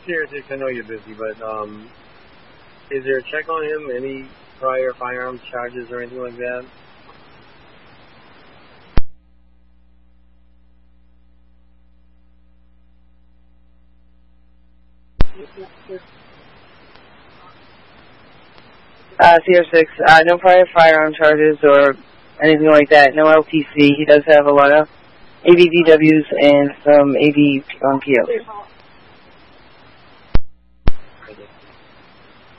CR6, I know you're busy, but is there a check on him? Any prior firearms charges or anything like that? CR6, no prior firearm charges or anything like that. No LTC. He does have a lot of ABDWs and some AV POs.